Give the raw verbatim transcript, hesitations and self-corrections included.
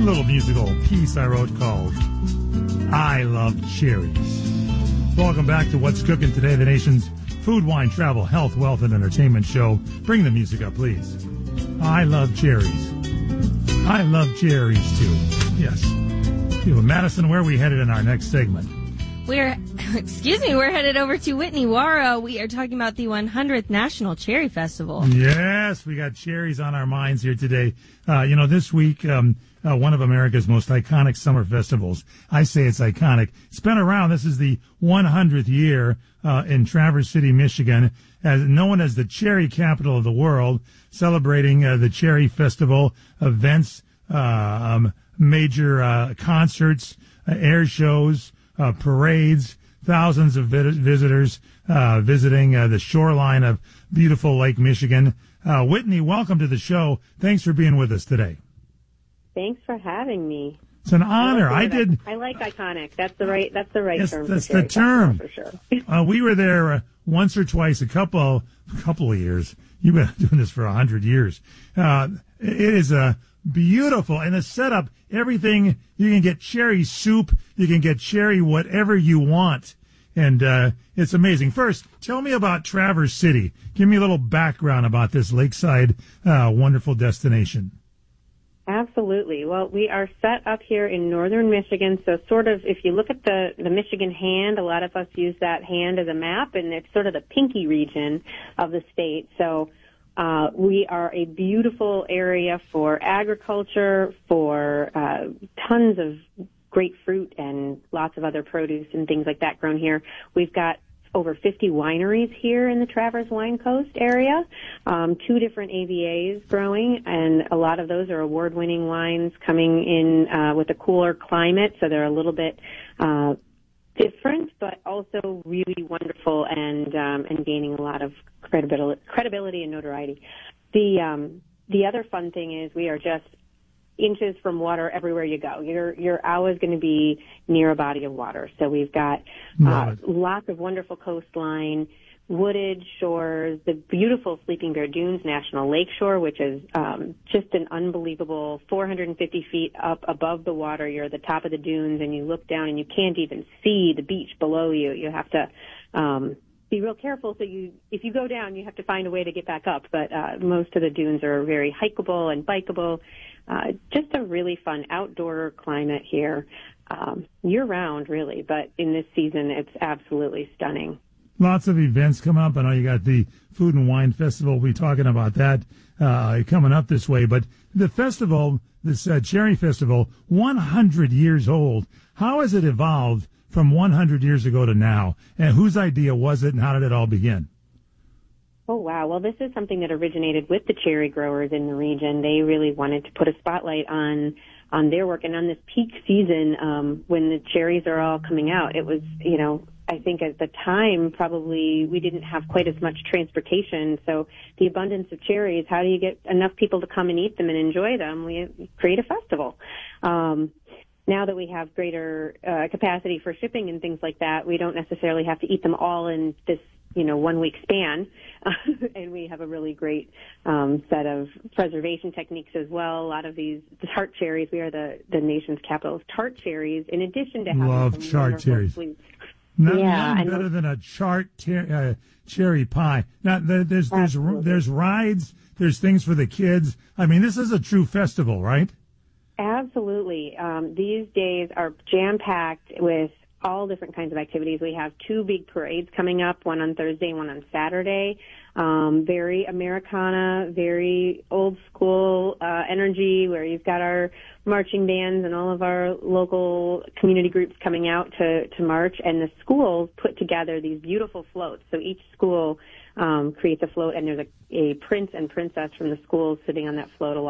little musical piece I wrote called I Love Cherries. Welcome back to What's Cooking Today, the nation's food, wine, travel, health, wealth, and entertainment show. Bring the music up, please. I love cherries. I love cherries, too. Yes. Madison, where are we headed in our next segment? We're, excuse me, we're headed over to Whitney Wara. We are talking about the one hundredth National Cherry Festival. Yes, we got cherries on our minds here today. Uh, you know, this week, um, uh, one of America's most iconic summer festivals. I say it's iconic. It's been around. This is the one hundredth year uh, in Traverse City, Michigan, as known as the cherry capital of the world, celebrating uh, the Cherry Festival, events, uh, um, major uh, concerts, uh, air shows, Uh, parades, thousands of vid- visitors uh, visiting uh, the shoreline of beautiful Lake Michigan. Uh, Whitney, welcome to the show. Thanks for being with us today. Thanks for having me. It's an honor. I, I did. I like iconic. That's the right. That's the right Yes, term. that's for the term. for sure. uh, we were there uh, once or twice, a couple, a couple of years. You've been doing this for a hundred years. Uh, it is a beautiful, and the setup, everything, you can get cherry soup, you can get cherry whatever you want, and uh, it's amazing. First, tell me about Traverse City. Give me a little background about this lakeside uh, wonderful destination. Absolutely. Well, we are set up here in northern Michigan, so sort of if you look at the, the Michigan hand, a lot of us use that hand as a map, and it's sort of the pinky region of the state. So Uh, we are a beautiful area for agriculture, for uh, tons of great fruit and lots of other produce and things like that grown here. We've got over fifty wineries here in the Traverse Wine Coast area, um, two different A V As growing, and a lot of those are award-winning wines coming in uh, with a cooler climate, so they're a little bit uh, different, but also really wonderful and um, and gaining a lot of credibility, credibility and notoriety. The um, the other fun thing is we are just inches from water everywhere you go. You're you're always going to be near a body of water. So we've got uh, lots of wonderful coastline, wooded shores, the beautiful Sleeping Bear Dunes National Lakeshore, which is um, just an unbelievable four hundred fifty feet up above the water. You're at the top of the dunes, and you look down, and you can't even see the beach below you. You have to um, be real careful. So you, if you go down, you have to find a way to get back up. But uh, most of the dunes are very hikeable and bikeable. Uh, just a really fun outdoor climate here, um, year-round, really. But in this season, it's absolutely stunning. Lots of events coming up. I know you got the Food and Wine Festival. We'll be talking about that uh, coming up this way. But the festival, this uh, Cherry Festival, one hundred years old. How has it evolved from one hundred years ago to now? And whose idea was it, and how did it all begin? Oh, wow. Well, this is something that originated with the cherry growers in the region. They really wanted to put a spotlight on on their work. And on this peak season, um, when the cherries are all coming out, it was, you know, I think at the time probably we didn't have quite as much transportation. So the abundance of cherries, how do you get enough people to come and eat them and enjoy them? We create a festival. Um, now that we have greater uh, capacity for shipping and things like that, we don't necessarily have to eat them all in this, you know, one week span. And we have a really great um, set of preservation techniques as well. A lot of these the tart cherries, we are the, the nation's capital of tart cherries, in addition to having Love some tart cherries. Sweets. Nothing, yeah, nothing better than a chart ter- uh, cherry pie. Now, there, there's there's there's rides, there's things for the kids. I mean, this is a true festival, right? Absolutely. Um, these days are jam-packed with all different kinds of activities. We have two big parades coming up, one on Thursday and one on Saturday. Um, very Americana, very old school uh, energy, where you've got our marching bands and all of our local community groups coming out to, to march, and the schools put together these beautiful floats. So each school um, creates a float, and there's a, a prince and princess from the schools sitting on that float along